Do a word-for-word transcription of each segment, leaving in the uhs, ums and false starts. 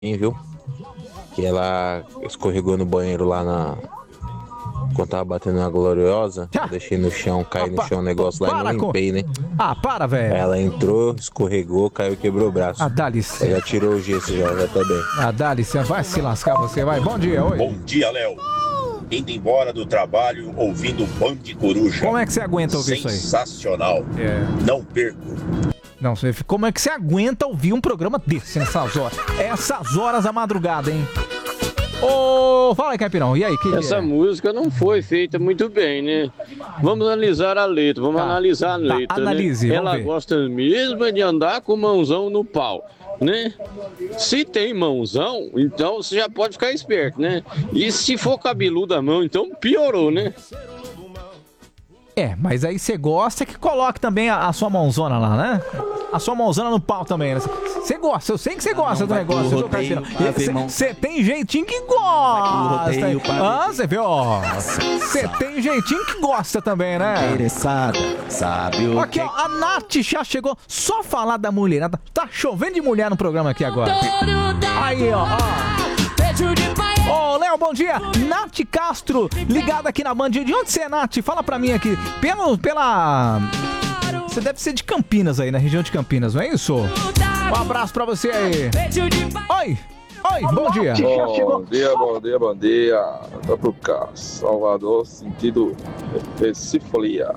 viu? Que ela escorregou no banheiro lá na. Quando tava batendo na Gloriosa, eu deixei no chão, caí no chão um negócio lá e não limpei, né? Ah, para, velho. Ela entrou, escorregou, caiu e quebrou o braço. Ah, dá licença. Já tirou o gesso, já, já tá bem. Ah, dá licença, vai se lascar você, vai. Bom dia, oi. Bom dia, Léo. Indo embora do trabalho, ouvindo Band Coruja. Como é que você aguenta ouvir isso aí? Sensacional. É. Não perco. Não, você, como é que você aguenta ouvir um programa desse nessas horas? Essas horas da madrugada, hein? Ô, fala aí, Caipirão, e aí? Que Essa é? música não foi feita muito bem, né? Vamos analisar a letra, vamos Tá, analisar a tá, letra, analise, né? vamos Ela ver. gosta mesmo de andar com mãozão no pau, né? Se tem mãozão, então você já pode ficar esperto, né? E se for cabeludo a mão, então piorou, né? É, mas aí você gosta que coloque também a, a sua mãozona lá, né? A sua mãozona no pau também, né? Você gosta, eu sei que você gosta do negócio, viu, Caipirão? Você tem jeitinho que gosta. Ah, você viu, ó. Você tem jeitinho que gosta também, né? Interessada, sabe o Aqui, ó, a Nath já chegou. Só falar da mulherada. Tá chovendo de mulher no programa aqui agora. Aí, ó, ó. Ô, Léo, bom dia. Nath Castro, ligada aqui na Band. De onde você é, Nath? Fala pra mim aqui. Pelo, pela... Você deve ser de Campinas aí, na região de Campinas, não é isso? Um abraço pra você aí. Oi, oi, bom dia. Bom dia, bom dia, bom dia. Tá pro cá, Salvador, sentido Recifolia.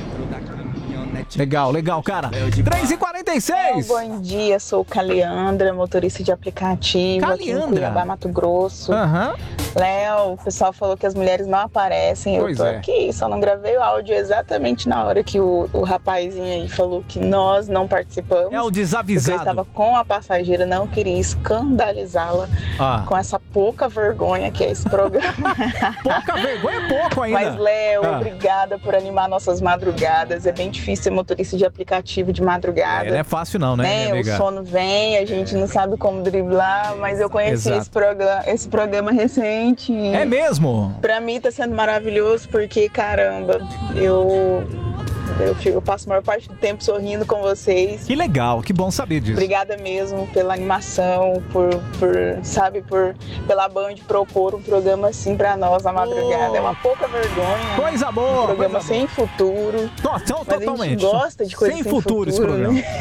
Legal, legal, cara. três e quarenta e seis. Bom dia, sou Caleandra, motorista de aplicativo aqui em Caleandra? Cuiabá, Mato Grosso. Aham. Léo, o pessoal falou que as mulheres não aparecem. Pois Eu tô é. aqui, só não gravei o áudio exatamente na hora que o, o rapazinho aí falou que nós não participamos. É o Porque eu desavisado. estava com a passageira, não queria escandalizá-la Ah. com essa pouca vergonha que é esse programa. Pouca vergonha é pouco ainda. Mas, Léo, Ah. obrigada por animar nossas madrugadas. É bem difícil ser motorista de aplicativo de madrugada. É, não é fácil não, né, minha O amiga? sono vem, a gente não sabe como driblar, mas eu conheci Exato. esse programa, esse programa recente. e É mesmo? Pra mim tá sendo maravilhoso porque, caramba, eu, eu, fico- eu passo a maior parte do tempo sorrindo com vocês. Que legal, que bom saber disso. Obrigada mesmo pela animação, por, por sabe, por pela Band propor um programa assim pra nós na madrugada. É uma pouca vergonha. Coisa boa, Um programa coisa sem futuro. Nossa, Mas a totalmente. gente gosta de coisa Sem sem, futuro esse programa. né?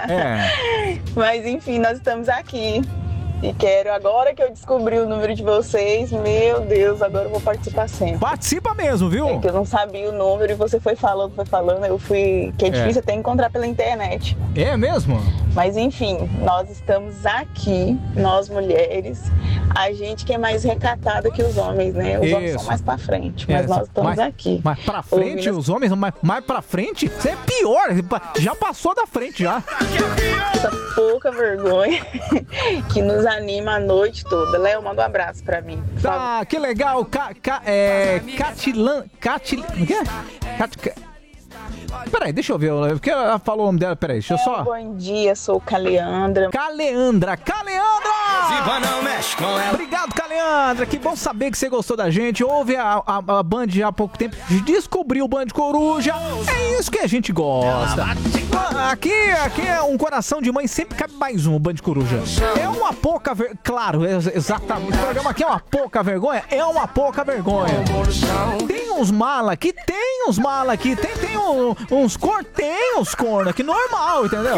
É. Mas enfim, nós estamos aqui. E quero, agora que eu descobri o número de vocês, meu Deus, agora eu vou participar sempre. Participa mesmo, viu? É que eu não sabia o número e você foi falando, foi falando, eu fui. Que é É. difícil até encontrar pela internet. É mesmo? Mas enfim, nós estamos aqui, nós mulheres, a gente que é mais recatada que os homens, né? Os homens Isso. são mais pra frente, mas Essa- nós estamos mais- aqui. Mas pra frente, Ouvindo os homens, mais, mais pra frente, você é pior. Já passou da frente já. essa pouca vergonha que nos anima a noite toda. Léo, manda um abraço pra mim. por favor. Tá, que legal. Ca, ca, é. Catilan. Catil. O quê? Cat, ca- Peraí, deixa eu ver. Porque ela falou o nome dela. Peraí, deixa eu só. Bom dia, sou Caleandra. Caleandra, Caleandra! Ziva não mexe com ela. Obrigado, Caleandra. Que bom saber que você gostou da gente. Ouve a, a, a Band já há pouco tempo. Descobriu o Band Coruja. É isso que a gente gosta. Ah, Aqui, aqui é um coração de mãe. Sempre cabe mais um, o Band Coruja. É uma pouca vergonha. Claro, é, exatamente. O programa aqui é uma pouca vergonha. É uma pouca vergonha. Tem uns mala aqui, tem uns mala aqui. Tem, tem um- uns cor, tem uns corno aqui. Normal, entendeu?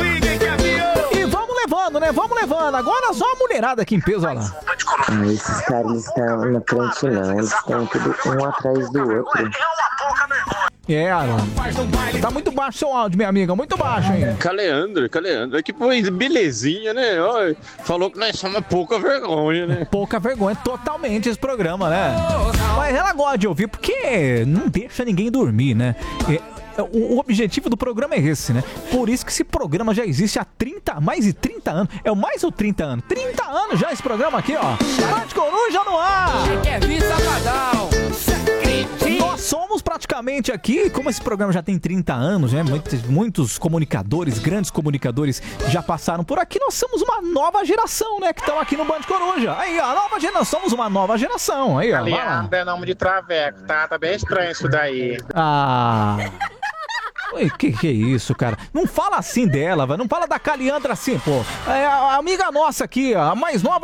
E vamos levando, né? Vamos levando. Agora só a mulherada aqui em peso, olha lá. Ah, esses caras não estão na frente não, eles estão tudo um atrás do outro. É, Alan. Tá muito baixo seu áudio, minha amiga. Muito baixo, hein? Caleandra, Caleandra, que pois belezinha, né? Ó, falou que nós somos pouca vergonha, né? Pouca vergonha, totalmente esse programa, né? Mas ela gosta de ouvir porque não deixa ninguém dormir, né? É, O, o objetivo do programa é esse, né? Por isso que esse programa já existe há trinta, mais de trinta anos. É o mais ou trinta anos? trinta anos já esse programa aqui, ó. Band Coruja no ar! Nós somos praticamente aqui, como esse programa já tem trinta anos, né? Muitos, muitos comunicadores, grandes comunicadores já passaram por aqui. Nós somos uma nova geração, né? Que estão aqui no Band Coruja. Aí, ó, nova geração, somos uma nova geração. Aí, ó. vai lá. Aliando é nome de traveco, tá? Tá bem estranho isso daí. Ah. Oi, que que é isso, cara? Não fala assim dela, velho. Não fala da Caliandra assim, pô. É a amiga nossa aqui, a mais nova